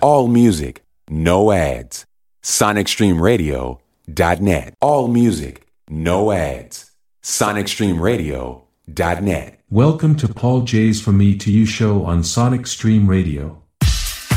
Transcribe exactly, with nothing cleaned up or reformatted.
All music, no ads. Sonic Stream Radio dot net. All music, no ads. Sonic Stream Radio dot net. Welcome to Paul J's For Me to You show on Sonic Stream Radio.